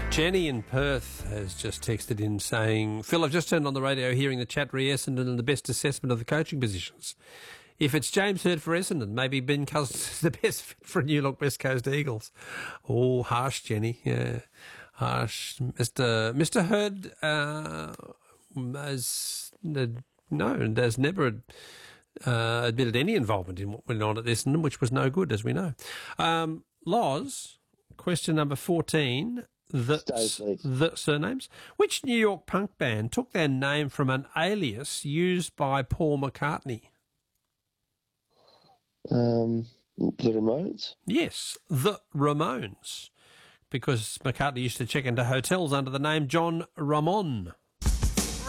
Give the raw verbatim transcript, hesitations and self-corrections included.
Jenny in Perth has just texted in saying, Phil, I've just turned on the radio hearing the chat re Essendon and the best assessment of the coaching positions. If it's James Hird for Essendon, maybe Ben Cousins is the best fit for New Look West Coast Eagles. Oh, harsh, Jenny. Yeah, harsh. Mister Mister Hird uh, has, uh, no, has never uh, admitted any involvement in what went on at Essendon, which was no good, as we know. Um, Loz, question number fourteen. The, Stay, the surnames. Which New York punk band took their name from an alias used by Paul McCartney? Um, the Ramones? Yes, the Ramones. Because McCartney used to check into hotels under the name John Ramon.